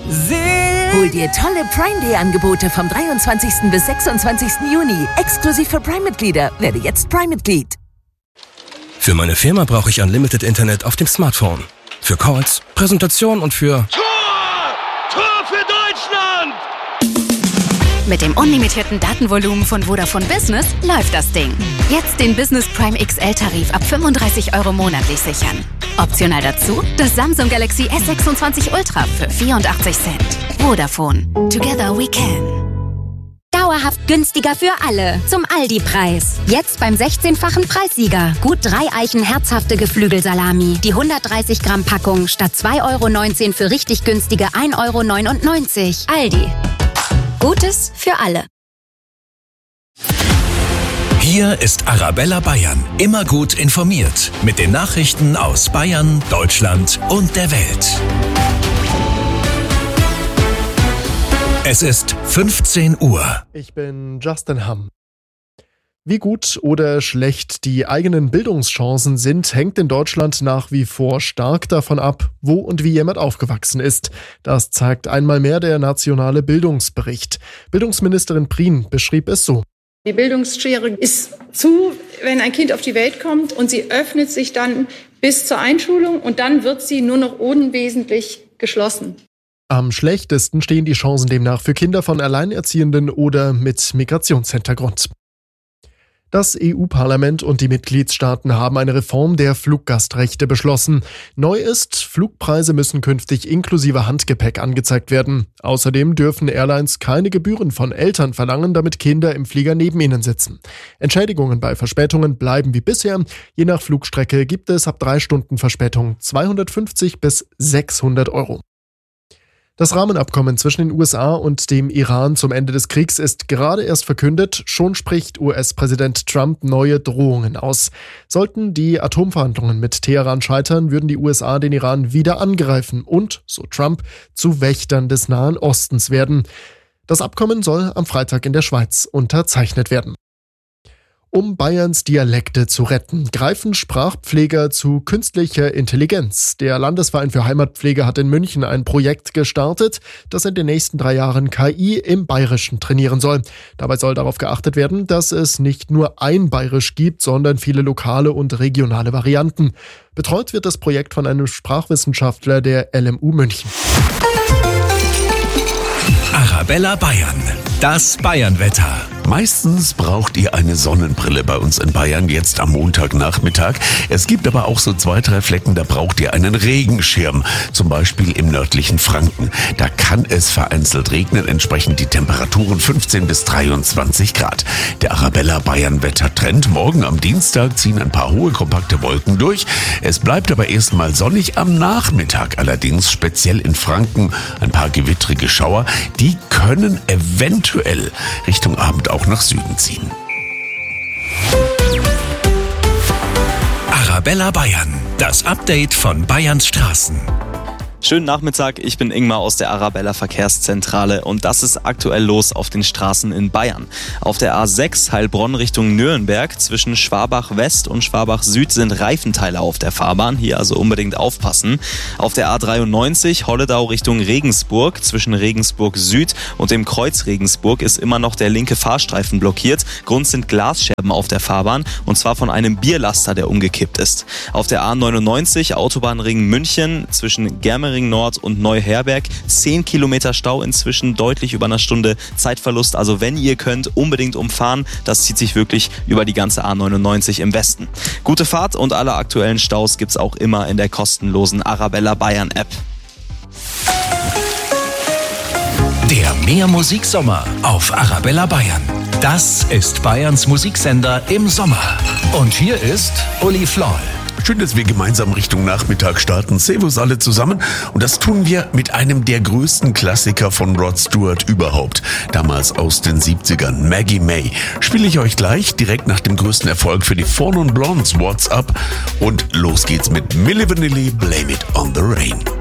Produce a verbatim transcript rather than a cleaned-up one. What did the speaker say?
Hol dir tolle Prime Day Angebote vom dreiundzwanzigsten bis sechsundzwanzigsten Juni. Exklusiv für Prime-Mitglieder. Werde jetzt Prime-Mitglied. Für meine Firma brauche ich Unlimited Internet auf dem Smartphone. Für Calls, Präsentation und für... Tor! Tor für Deutschland! Mit dem unlimitierten Datenvolumen von Vodafone Business läuft das Ding. Jetzt den Business Prime X L-Tarif ab fünfunddreißig Euro monatlich sichern. Optional dazu das Samsung Galaxy S sechsundzwanzig Ultra für vierundachtzig Cent. Vodafone. Together we can. Dauerhaft günstiger für alle. Zum Aldi-Preis. Jetzt beim sechzehnfachen Preissieger. Gut drei Eichen herzhafte Geflügelsalami. Die hundertdreißig Gramm Packung statt zwei Euro neunzehn für richtig günstige ein Euro neunundneunzig. Aldi. Gutes für alle. Hier ist Arabella Bayern. Immer gut informiert. Mit den Nachrichten aus Bayern, Deutschland und der Welt. Es ist fünfzehn Uhr. Ich bin Justin Hamm. Wie gut oder schlecht die eigenen Bildungschancen sind, hängt in Deutschland nach wie vor stark davon ab, wo und wie jemand aufgewachsen ist. Das zeigt einmal mehr der nationale Bildungsbericht. Bildungsministerin Prien beschrieb es so. Die Bildungsschere ist zu, wenn ein Kind auf die Welt kommt, und sie öffnet sich dann bis zur Einschulung und dann wird sie nur noch unwesentlich geschlossen. Am schlechtesten stehen die Chancen demnach für Kinder von Alleinerziehenden oder mit Migrationshintergrund. Das E U-Parlament und die Mitgliedstaaten haben eine Reform der Fluggastrechte beschlossen. Neu ist, Flugpreise müssen künftig inklusive Handgepäck angezeigt werden. Außerdem dürfen Airlines keine Gebühren von Eltern verlangen, damit Kinder im Flieger neben ihnen sitzen. Entschädigungen bei Verspätungen bleiben wie bisher. Je nach Flugstrecke gibt es ab drei Stunden Verspätung zweihundertfünfzig bis sechshundert Euro. Das Rahmenabkommen zwischen den U S A und dem Iran zum Ende des Kriegs ist gerade erst verkündet. Schon spricht U S-Präsident Trump neue Drohungen aus. Sollten die Atomverhandlungen mit Teheran scheitern, würden die U S A den Iran wieder angreifen und, so Trump, zu Wächtern des Nahen Ostens werden. Das Abkommen soll am Freitag in der Schweiz unterzeichnet werden. Um Bayerns Dialekte zu retten, greifen Sprachpfleger zu künstlicher Intelligenz. Der Landesverein für Heimatpflege hat in München ein Projekt gestartet, das in den nächsten drei Jahren K I im Bayerischen trainieren soll. Dabei soll darauf geachtet werden, dass es nicht nur ein Bayerisch gibt, sondern viele lokale und regionale Varianten. Betreut wird das Projekt von einem Sprachwissenschaftler der L M U München. Arabella Bayern. Das Bayernwetter. Meistens braucht ihr eine Sonnenbrille bei uns in Bayern, jetzt am Montagnachmittag. Es gibt aber auch so zwei, drei Flecken, da braucht ihr einen Regenschirm. Zum Beispiel im nördlichen Franken. Da kann es vereinzelt regnen, entsprechend die Temperaturen fünfzehn bis dreiundzwanzig Grad. Der Arabella Bayern Wettertrend. Morgen am Dienstag ziehen ein paar hohe, kompakte Wolken durch. Es bleibt aber erstmal sonnig. Am Nachmittag allerdings, speziell in Franken, ein paar gewittrige Schauer. Die können eventuell Richtung Abend auch nach Süden ziehen. Arabella Bayern, das Update von Bayerns Straßen. Schönen Nachmittag, ich bin Ingmar aus der Arabella Verkehrszentrale und das ist aktuell los auf den Straßen in Bayern. Auf der A sechs Heilbronn Richtung Nürnberg zwischen Schwabach West und Schwabach Süd sind Reifenteile auf der Fahrbahn, hier also unbedingt aufpassen. Auf der A dreiundneunzig Holledau Richtung Regensburg zwischen Regensburg Süd und dem Kreuz Regensburg ist immer noch der linke Fahrstreifen blockiert. Grund sind Glasscherben auf der Fahrbahn und zwar von einem Bierlaster, der umgekippt ist. Auf der A neunundneunzig Autobahnring München zwischen Germering Nord und Neuherberg. zehn Kilometer Stau inzwischen, deutlich über einer Stunde Zeitverlust. Also wenn ihr könnt, unbedingt umfahren. Das zieht sich wirklich über die ganze A neunundneunzig im Westen. Gute Fahrt und alle aktuellen Staus gibt's auch immer in der kostenlosen Arabella Bayern App. Der Mehr-Musik-Sommer auf Arabella Bayern. Das ist Bayerns Musiksender im Sommer. Und hier ist Uli Floll. Schön, dass wir gemeinsam Richtung Nachmittag starten. Servus alle zusammen. Und das tun wir mit einem der größten Klassiker von Rod Stewart überhaupt. Damals aus den siebzigern. Maggie May. Spiele ich euch gleich direkt nach dem größten Erfolg für die Four Non Blondes. What's Up? Und los geht's mit Milli Vanilli, Blame It on the Rain.